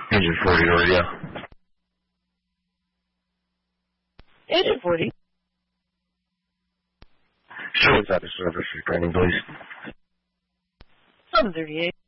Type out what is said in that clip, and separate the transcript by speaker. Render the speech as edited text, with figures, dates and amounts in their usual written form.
Speaker 1: Engine 40 radio.
Speaker 2: Engine 40.
Speaker 1: Show us out of service. Returning, please.
Speaker 2: 738.